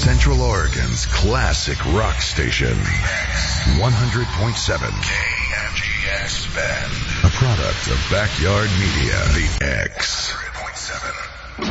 Central Oregon's classic rock station. 100.7 KMGX Bend. A product of Backyard Media. The X. 100.7.